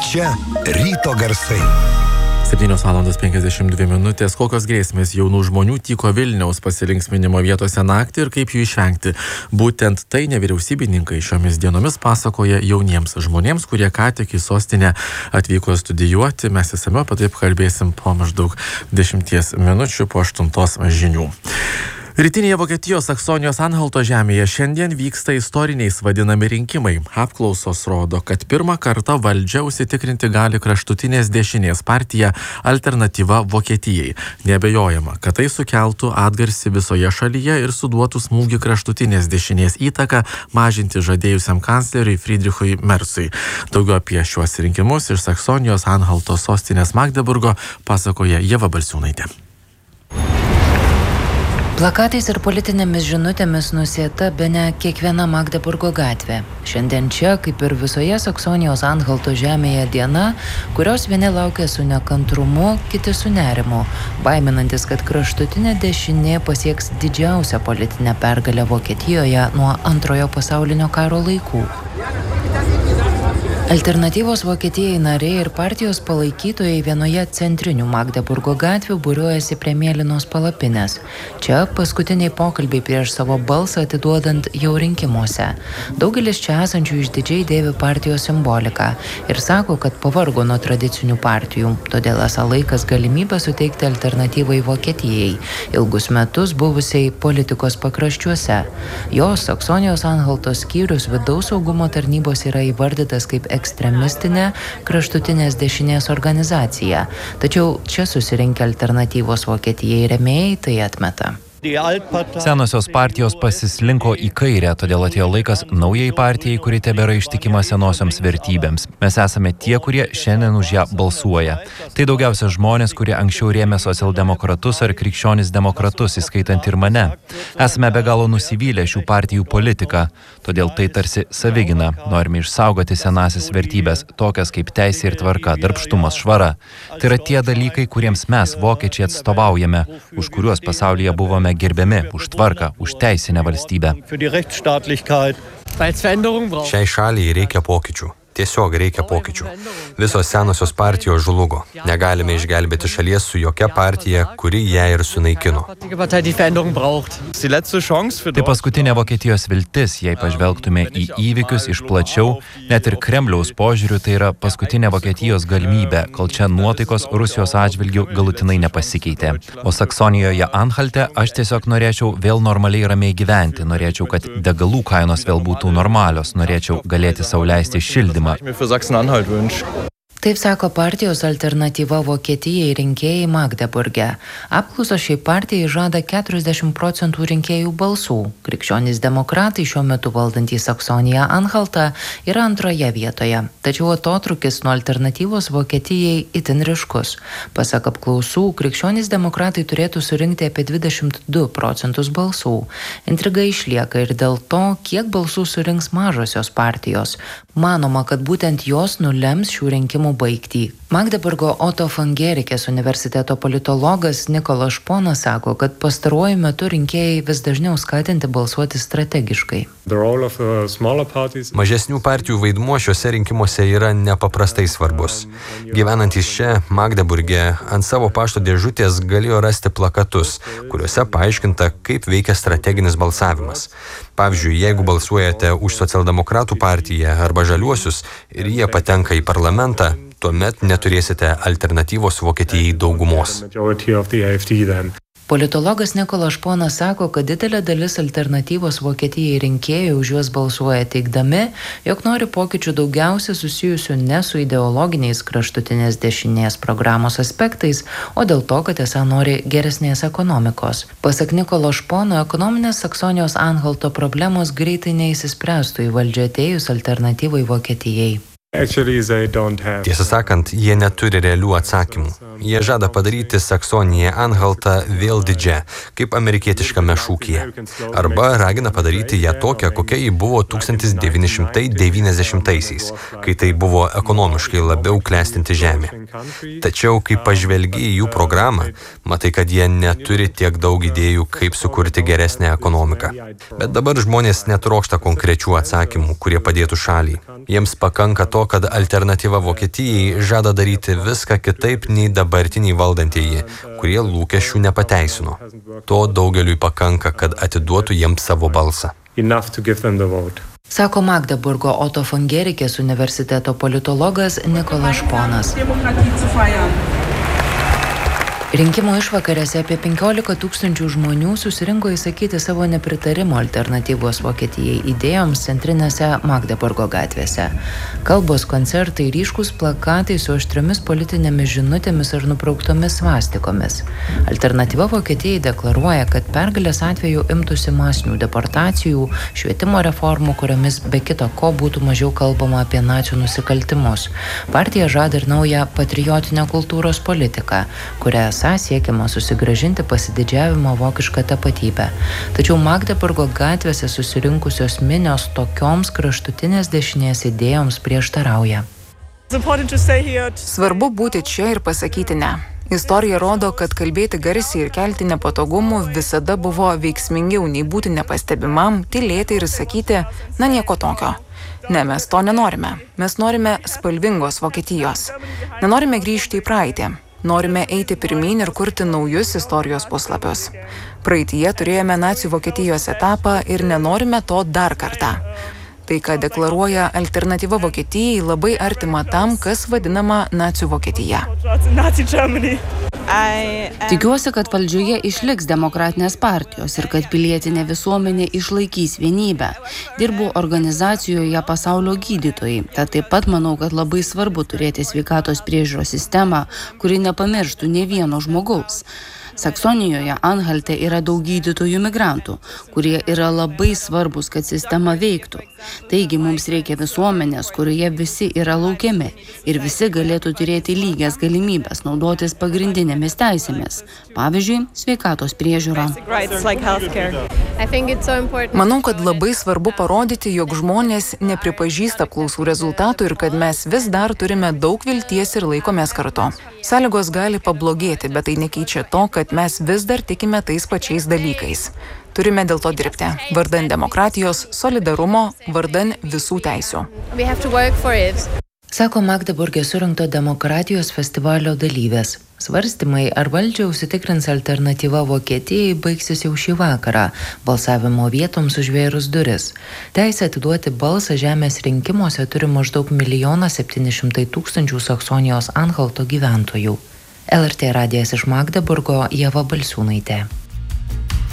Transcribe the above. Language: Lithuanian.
Čia ryto garsai. 7:52. Kokios grėsmės jaunų žmonių tyko Vilniaus pasilinksminimo vietose naktį ir kaip jų išvengti. Būtent tai nevyriausybininkai šiomis dienomis pasakoja jauniems žmonėms, kurie ką tik į sostinę atvyko studijuoti. Mes įsamiau apie tai kalbėsim po maždaug 10 minučių po 8 žinių. Rytinėje Vokietijos Saksonijos Anhalto žemėje šiandien vyksta istoriniais vadinami rinkimai. Apklausos rodo, kad pirmą kartą valdžią užsitikrinti gali kraštutinės dešinės partija Alternatyva Vokietijai. Neabejojama, kad tai sukeltų atgarsį visoje šalyje ir suduotų smūgį kraštutinės dešinės įtaką mažinti žadėjusiam kancleriui Friedrichui Merzui. Daugiau apie šiuos rinkimus iš Saksonijos Anhalto sostinės Magdeburgo pasakoja Ieva Balsiūnaitė. Plakatais ir politinėmis žinutėmis nusėta bene kiekviena Magdeburgo gatvė. Šiandien čia, kaip ir visoje Saksonijos Anhalto žemėje diena, kurios vieni laukia su nekantrumu, kiti su nerimu, baiminantis, kad kraštutinė dešinė pasieks didžiausią politinę pergalę Vokietijoje nuo Antrojo pasaulinio karo laikų. Alternatyvos Vokietijai nariai ir partijos palaikytojai vienoje centrinių Magdeburgo gatvių būriuojasi prie mėlynos palapinės. Čia paskutiniai pokalbiai prieš savo balsą atiduodant jau rinkimuose. Daugelis čia esančių išdidžiai dėvi partijos simboliką ir sako, kad pavargo nuo tradicinių partijų, todėl esą laikas galimybę suteikti alternatyvai Vokietijai, ilgus metus buvusiai politikos pakraščiuose. Jos Saksonijos Anhalto skyrius vidaus saugumo tarnybos yra įvardytas kaip ekstremistinė kraštutinės dešinės organizacija. Tačiau čia susirinkę Alternatyvos Vokietijai rėmėjai tai atmeta. Senosios partijos pasislinko į kairę, todėl atėjo laikas naujai partijai, kuri tebėra ištikima senosioms vertybėms. Mes esame tie, kurie šiandien už ją balsuoja. Tai daugiausia žmonės, kurie anksčiau rėmė socialdemokratus ar krikščionis demokratus, įskaitant ir mane. Esame be galo nusivylę šių partijų politiką, todėl tai tarsi savigina. Norime išsaugoti senasis vertybės, tokias kaip teisė ir tvarka, darbštumas, švara. Tai yra tie dalykai, kuriems mes, vokiečiai, atstovaujame, už kuriuos pasaulyje buvome gerbiami, už tvarką, už teisinę valstybę. Šiai šaliai reikia pokyčių. Tiesiog reikia pokyčių. Visos senosios partijos žlugo. Negalime išgelbėti šalies su jokia partija, kuri ją ir sunaikino. Tai paskutinė Vokietijos viltis, jei pažvelgtume į įvykius iš plačiau, net ir Kremliaus požiūriu, tai yra paskutinė Vokietijos galimybė, kol čia nuotaikos Rusijos atžvilgių galutinai nepasikeitė. O Saksonijoje Anhalte aš tiesiog norėčiau vėl normaliai ramiai gyventi, norėčiau, kad degalų kainos vėl būtų normalios, norėčiau galėti sau leisti šildymą. Taip sako partijos Alternatyva Vokietijai rinkėjai Magdeburge. Apklausos šiai partijai žada 40% rinkėjų balsų. Krikščionys demokratai šiuo metu valdantys Saksoniją Anhaltą yra antroje vietoje. Tačiau atotrūkis nuo Alternatyvos Vokietijai itin ryškus. Pasak apklausų, krikščionys demokratai turėtų surinkti apie 22% balsų. Intriga išlieka ir dėl to, kiek balsų surinks mažosios partijos. Manoma, kad būtent jos nulems šių rinkimų baigtį. Magdeburgo Otto von Gerikės universiteto politologas Nikolas Šponas sako, kad pastaruoju metu rinkėjai vis dažniau skatinti balsuoti strategiškai. Mažesnių partijų vaidmuo šiuose rinkimuose yra nepaprastai svarbus. Gyvenantys čia, Magdeburge, ant savo pašto dėžutės galėjo rasti plakatus, kuriuose paaiškinta, kaip veikia strateginis balsavimas. Pavyzdžiui, jeigu balsuojate už socialdemokratų partiją arba žaliuosius ir jie patenka į parlamentą, tuomet neturėsite Alternatyvos Vokietijai daugumos. Politologas Nikolas Šponas sako, kad didelė dalis Alternatyvos Vokietijai rinkėjų už juos balsuoja teigdami, jog nori pokyčių daugiausia susijusių ne su ideologiniais kraštutinės dešinės programos aspektais, o dėl to, kad esą nori geresnės ekonomikos. Pasak Nikolo Špono, ekonominės Saksonijos Anhalto problemos greitai neįsispręstų į valdžią atėjus Alternatyvai Vokietijai. Tiesą sakant, jie neturi realių atsakymų. Jie žada padaryti Saksoniją Anhaltą vėl didžią, kaip amerikietiškame šūkyje. Arba ragina padaryti ją tokią, kokia ji buvo 1990-aisiais, kai tai buvo ekonomiškai labiau klestinti žemė. Tačiau, kai pažvelgi į jų programą, matai, kad jie neturi tiek daug idėjų, kaip sukurti geresnę ekonomiką. Bet dabar žmonės netrokšta konkrečių atsakymų, kurie padėtų šaliai. Jiems pakanka to, kad alternatyva Vokietijai žada daryti viską kitaip nei dabartiniai valdantieji, kurie lūkesčių nepateisino. To daugeliui pakanka, kad atiduotų jiems savo balsą. Sako Magdeburgo Otto von Gericke universiteto politologas Nikolas Šponas. Rinkimų išvakarėse apie 15 000 žmonių susirinko įsakyti savo nepritarimo alternatyvos Vokietijai idėjoms centrinėse Magdeburgo gatvėse. Kalbos, koncertai, ryškūs plakatai su aštriomis politinėmis žinutėmis ar nubrauktomis svastikomis. Alternatyva Vokietijai deklaruoja, kad pergalės atveju imtųsi masinių deportacijų, švietimo reformų, kuriomis be kita ko būtų mažiau kalbama apie nacių nusikaltimus. Partija žada ir naują patriotinę kultūros politiką, kurią siekiama susigrąžinti pasididžiavimo vokišką tapatybę. Tačiau Magdeburgo gatvėse susirinkusios minios tokioms kraštutinės dešinės idėjoms prieštarauja. Svarbu būti čia ir pasakyti ne. Istorija rodo, kad kalbėti garsiai ir kelti nepatogumų visada buvo veiksmingiau nei būti nepastebimam, tylėti ir sakyti, na nieko tokio. Ne, mes to nenorime. Mes norime spalvingos Vokietijos. Nenorime grįžti į praeitį. Norime eiti pirmyn ir kurti naujus istorijos puslapius. Praeityje turėjome nacių Vokietijos etapą ir nenorime to dar kartą. Tai, ką deklaruoja alternatyva Vokietijai, labai artima tam, kas vadinama nacių Vokietija. Tikiuosi, kad valdžioje išliks demokratinės partijos ir kad pilietinė visuomenė išlaikys vienybę. Dirbu organizacijoje Pasaulio gydytojai, tad taip pat manau, kad labai svarbu turėti sveikatos priežiūros sistemą, kuri nepamirštų nė vieno žmogaus. Saksonijoje Anhalte yra daug gydytojų migrantų, kurie yra labai svarbus, kad sistema veiktų. Taigi mums reikia visuomenės, kurioje visi yra laukiami ir visi galėtų turėti lygias galimybės naudotis pagrindinėmis teisėmis, pavyzdžiui, sveikatos priežiūra. Manau, kad labai svarbu parodyti, jog žmonės nepripažįsta apklausų rezultatų ir kad mes vis dar turime daug vilties ir laikomės kartu. Sąlygos gali pablogėti, bet tai nekeičia to, kad mes vis dar tikime tais pačiais dalykais. Turime dėl to dirbti. Vardan demokratijos, solidarumo, vardan visų teisių. Sako Magdeburge surinkto demokratijos festivalio dalyvės. Svarstymai, ar valdžią užsitikrins alternatyva Vokietijai, baigsis jau šį vakarą, balsavimo vietoms užvėrus duris. Teisę atiduoti balsą žemės rinkimuose turi maždaug 1 700 000 Saksonijos Anhalto gyventojų. LRT radijas iš Magdeburgo, Ieva Balsiūnaitė.